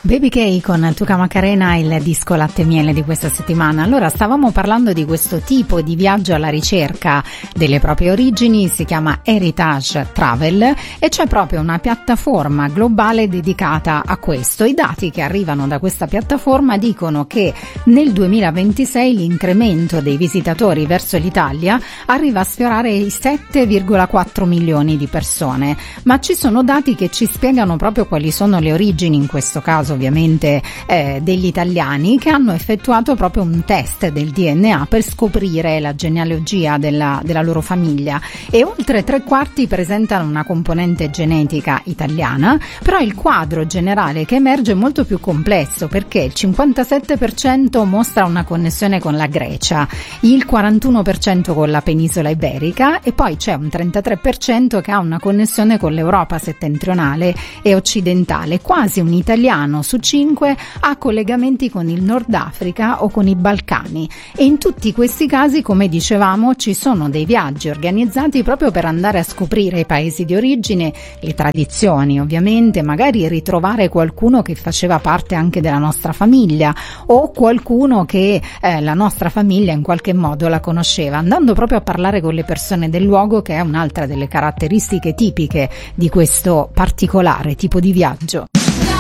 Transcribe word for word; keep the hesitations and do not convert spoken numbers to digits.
Baby K con Tuca Macarena, il disco Latte e Miele di questa settimana. Allora, stavamo parlando di questo tipo di viaggio alla ricerca delle proprie origini, si chiama Heritage Travel e c'è proprio una piattaforma globale dedicata a questo. I dati che arrivano da questa piattaforma dicono che nel duemilaventisei l'incremento dei visitatori verso l'Italia arriva a sfiorare i sette virgola quattro milioni di persone, ma ci sono dati che ci spiegano proprio quali sono le origini, in questo caso ovviamente eh, degli italiani, che hanno effettuato proprio un test del D N A per scoprire la genealogia della, della loro famiglia, e oltre tre quarti presentano una componente genetica italiana. Però il quadro generale che emerge è molto più complesso, perché il cinquantasette per cento mostra una connessione con la Grecia, il quarantuno per cento con la penisola iberica e poi c'è un trentatré per cento che ha una connessione con l'Europa settentrionale e occidentale. Quasi un italiano su cinque ha collegamenti con il Nord Africa o con i Balcani, e in tutti questi casi, come dicevamo, ci sono dei viaggi organizzati proprio per andare a scoprire i paesi di origine, le tradizioni ovviamente, magari ritrovare qualcuno che faceva parte anche della nostra famiglia o qualcuno che eh, la nostra famiglia in qualche modo la conosceva, andando proprio a parlare con le persone del luogo, che è un'altra delle caratteristiche tipiche di questo particolare tipo di viaggio.